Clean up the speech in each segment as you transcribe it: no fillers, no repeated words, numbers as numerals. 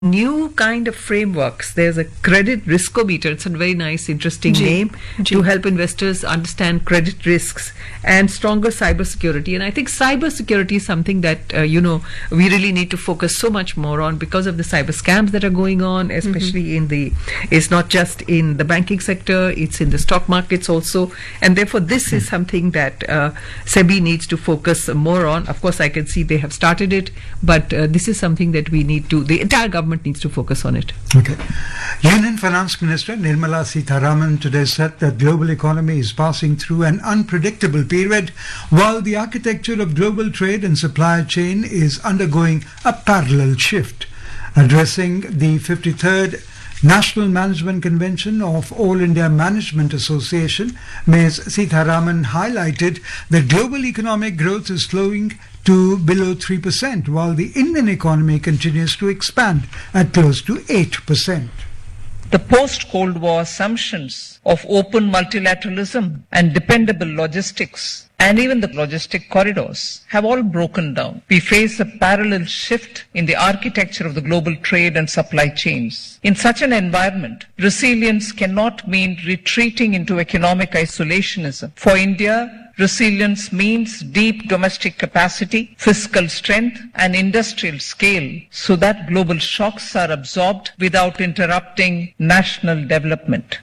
new kind of frameworks. There's a credit riskometer. It's a very nice, interesting name to help investors understand credit risks and stronger cybersecurity. And I think cybersecurity is something that, we really need to focus so much more on because of the cyber scams that are going on, especially it's not just in the banking sector, it's in the stock markets also. And therefore, this is something that SEBI needs to focus more on. Of course, I can see they have started it, but this is something that the entire government needs to focus on it. Okay. Union Finance Minister Nirmala Sitharaman today said that global economy is passing through an unpredictable period while the architecture of global trade and supply chain is undergoing a parallel shift. Addressing the 53rd National Management Convention of All India Management Association, Ms. Sitharaman highlighted that global economic growth is slowing to below 3%, while the Indian economy continues to expand at close to 8%. The post-Cold War assumptions of open multilateralism and dependable logistics and even the logistic corridors have all broken down. We face a parallel shift in the architecture of the global trade and supply chains. In such an environment, resilience cannot mean retreating into economic isolationism. For India, resilience means deep domestic capacity, fiscal strength, and industrial scale so that global shocks are absorbed without interrupting national development.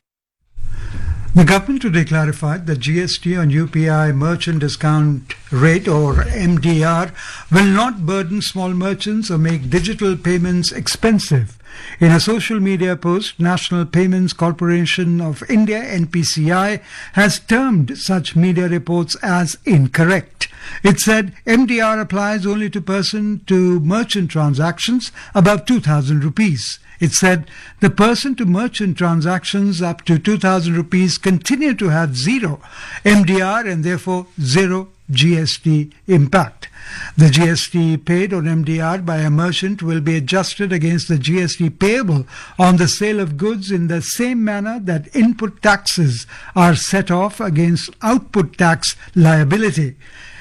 The government today clarified that GST on UPI merchant discount rate or MDR will not burden small merchants or make digital payments expensive. In a social media post, National Payments Corporation of India (NPCI) has termed such media reports as incorrect. It said MDR applies only to person-to-merchant transactions above 2,000 rupees. It said the person-to-merchant transactions up to 2,000 rupees continue to have zero MDR and therefore zero GST impact. The GST paid on MDR by a merchant will be adjusted against the GST payable on the sale of goods in the same manner that input taxes are set off against output tax liability.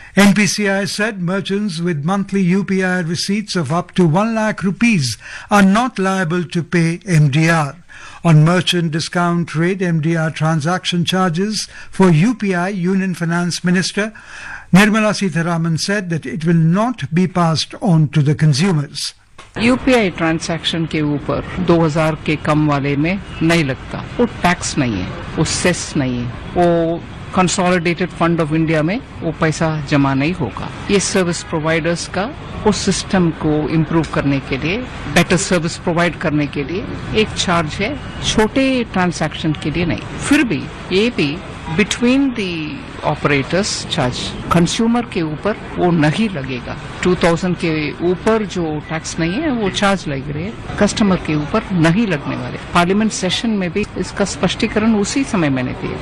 NPCI said merchants with monthly UPI receipts of up to 1 lakh rupees are not liable to pay MDR. On merchant discount rate MDR transaction charges for UPI, Union Finance Minister Nirmala Sitharaman said that it will not be passed on to the consumers. UPI transaction के ऊपर 2000 के कम वाले में नहीं लगता, वो tax नहीं है, वो सेस नहीं है, वो कंसोलिडेटेड फंड ऑफ इंडिया में वो पैसा जमा नहीं होगा. ये सर्विस प्रोवाइडर्स का उस सिस्टम को इम्प्रूव करने के लिए, बेटर सर्विस प्रोवाइड करने के लिए एक चार्ज है, छोटे ट्रांजैक्शन के लिए नहीं. फिर भी ये भी between the operators charge consumer के ऊपर वो नहीं लगेगा. 2000 के ऊपर जो टैक्स नहीं है वो चार्ज लग रहे हैं, कस्टमर के ऊपर नहीं लगने वाले. पार्लियामेंट सेशन में भी इसका स्पष्टीकरण उसी समय मैंने दिया.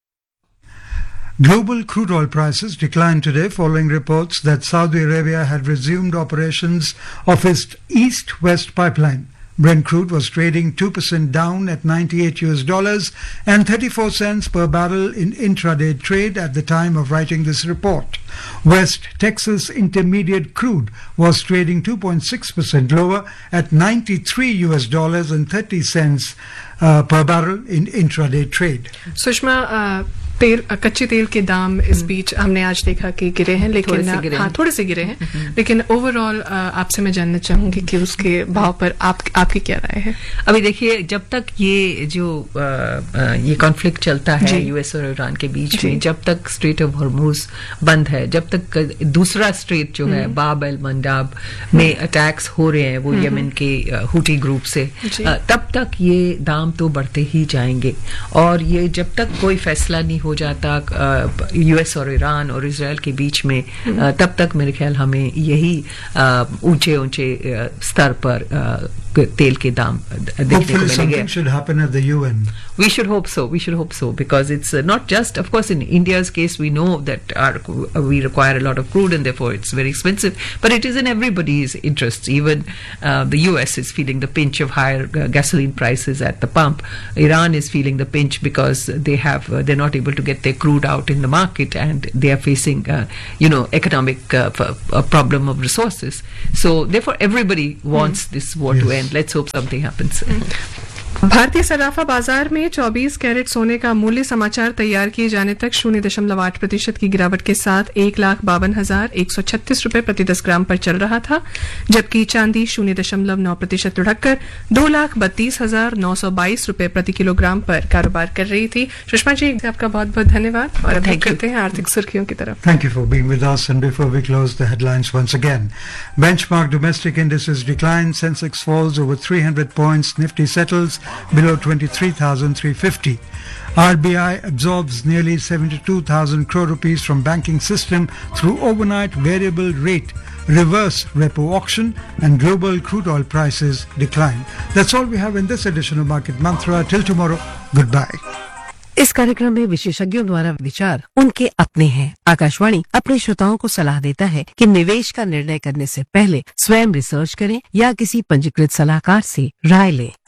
Global crude oil prices declined today following reports that Saudi Arabia had resumed operations of its East-West pipeline. Brent crude was trading 2% down at $98 and 34 cents per barrel in intraday trade at the time of writing this report. West Texas Intermediate crude was trading 2.6% lower at $93 and 30 cents per barrel in intraday trade. Sushma, कच्चे तेल के दाम इस बीच हमने आज देखा कि गिरे हैं, लेकिन थोड़े से गिरे हैं, लेकिन ओवरऑल आपसे मैं जानना चाहूंगी कि उसके भाव पर आपकी क्या राय है? अभी देखिए, जब तक ये जो ये कॉन्फ्लिक्ट चलता है यूएस और ईरान के बीच में, जब तक स्ट्रेट ऑफ हॉर्मुज बंद है, जब तक दूसरा स्ट्रेट जो है बाब एल मंडाब में अटैक्स हो रहे हैं वो यमन के हुटी ग्रुप से, तब तक ये दाम तो बढ़ते ही जाएंगे. और ये जब तक कोई फैसला नहीं हो जाता यूएस और ईरान और इजराइल के बीच में, तब तक मेरे ख्याल हमें यही ऊंचे ऊंचे स्तर पर तेल के दाम देखने को मिलेंगे. Something should happen at the UN. We should hope so, because it's not just, of course, in India's case, we know that we require a lot of crude and therefore it's very expensive, but it is in everybody's interests. Even the US is feeling the pinch of higher gasoline prices at the pump. Iran is feeling the pinch because they're not able to get their crude out in the market and they are facing, economic problem of resources. So therefore everybody wants this war to end. again. Let's hope something happens. भारतीय सराफा बाजार में 24 carat सोने का मूल्य समाचार तैयार किए जाने तक 0.8% की गिरावट के साथ 1,52,136 रुपए प्रति 10 ग्राम पर चल रहा था, जबकि चांदी 0.9% लुढ़ककर 2,32,922 रुपए प्रति किलोग्राम पर कारोबार कर रही थी। सुषमा जी, आपका बहुत बहुत धन्यवाद और अब करते हैं आर्थिक सुर्खियों की तरफ। Thank you for being with us, and before we close the headlines once again, benchmark domestic indices decline, Sensex falls over 300 points, Nifty settles below 23,350. RBI absorbs nearly 72,000 crore rupees from banking system through overnight variable rate reverse repo auction, and global crude oil prices decline. That's all we have in this edition of Market Mantra. Till tomorrow, goodbye. इस कार्यक्रम में विशेषज्ञों द्वारा विचार उनके अपने हैं। आकाशवाणी अपने श्रोताओं को सलाह देता है कि निवेश का निर्णय करने से पहले स्वयं रिसर्च करें या किसी पंजीकृत सलाहकार से राय लें।